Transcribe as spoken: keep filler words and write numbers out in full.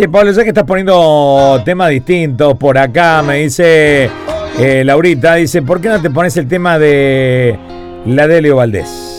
Che, Pablo, ya que estás poniendo temas distintos por acá, me dice eh, Laurita, dice, ¿por qué no te pones el tema de la Delio Valdés?